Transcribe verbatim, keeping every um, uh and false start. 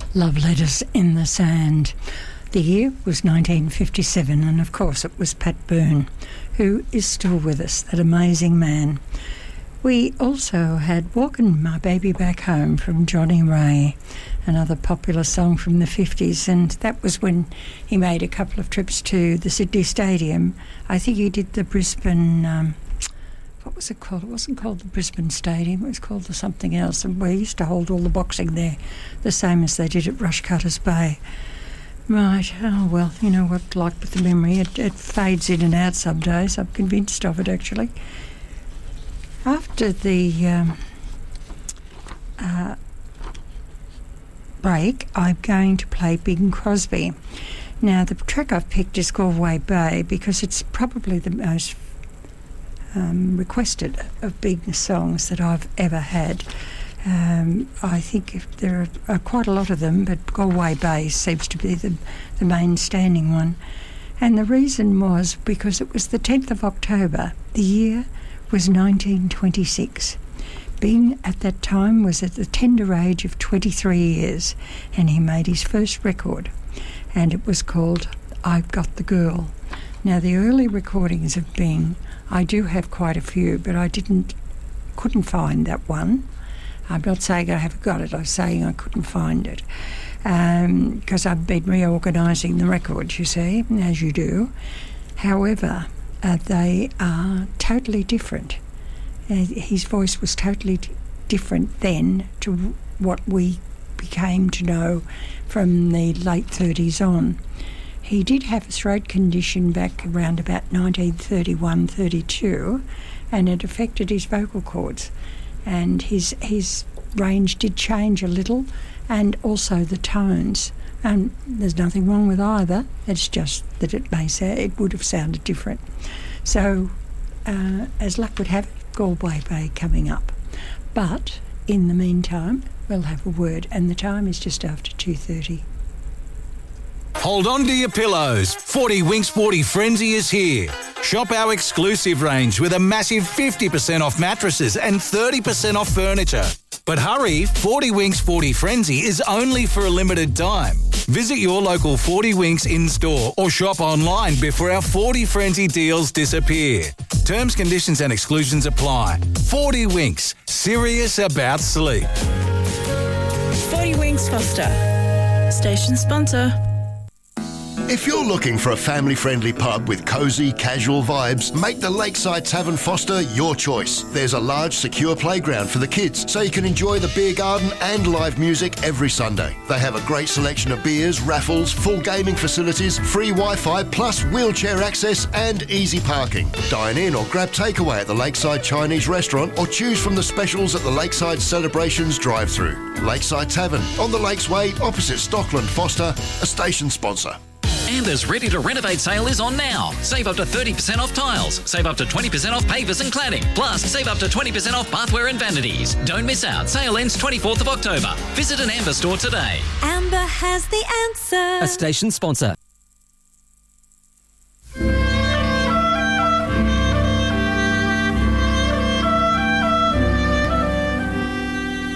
Love Letters in the Sand. The year was nineteen fifty-seven, and of course it was Pat Boone, who is still with us, that amazing man. We also had Walkin' My Baby Back Home from Johnny Ray, another popular song from the fifties, and that was when he made a couple of trips to the Sydney Stadium. I think he did the Brisbane, um, what was it called? It wasn't called the Brisbane Stadium, it was called the something else, and we used to hold all the boxing there, the same as they did at Rushcutters Bay. Right, oh well, you know what, like with the memory, it, it fades in and out some days. I'm convinced of it, actually. After the um, uh, break, I'm going to play Bing Crosby. Now, the track I've picked is Galway Bay because it's probably the most um, requested of Bing songs that I've ever had. Um, I think if there are, are quite a lot of them, but Galway Bay seems to be the, the main standing one. And the reason was because it was the tenth of October. The year was nineteen twenty-six. Bing at that time was at the tender age of twenty-three years, and he made his first record, and it was called I've Got the Girl. Now, the early recordings of Bing, I do have quite a few, but I didn't, couldn't find that one. I'm not saying I haven't got it, I'm saying I couldn't find it, because um, I've been reorganising the records, you see, as you do. However, Uh, they are totally different. Uh, his voice was totally d- different then to w- what we became to know from the late thirties on. He did have a throat condition back around about nineteen thirty-one thirty-two, and it affected his vocal cords. And his his range did change a little, and also the tones. And there's nothing wrong with either. It's just that it may say it would have sounded different. So, uh, as luck would have it, Galway Bay coming up. But in the meantime, we'll have a word, and the time is just after two thirty. Hold on to your pillows. forty Winks forty Frenzy is here. Shop our exclusive range with a massive fifty percent off mattresses and thirty percent off furniture. But hurry, forty Winks forty Frenzy is only for a limited time. Visit your local forty Winks in-store or shop online before our forty Frenzy deals disappear. Terms, conditions and exclusions apply. forty Winks, serious about sleep. forty Winks Foster, station sponsor. If you're looking for a family-friendly pub with cosy, casual vibes, make the Lakeside Tavern Foster your choice. There's a large, secure playground for the kids, so you can enjoy the beer garden and live music every Sunday. They have a great selection of beers, raffles, full gaming facilities, free Wi-Fi, plus wheelchair access and easy parking. Dine in or grab takeaway at the Lakeside Chinese restaurant or choose from the specials at the Lakeside Celebrations drive-thru. Lakeside Tavern, on the Lakes Way, opposite Stockland Foster, a station sponsor. Amber's Ready to Renovate sale is on now. Save up to thirty percent off tiles. Save up to twenty percent off pavers and cladding. Plus, save up to twenty percent off bathware and vanities. Don't miss out. Sale ends twenty-fourth of October. Visit an Amber store today. Amber has the answer. A station sponsor.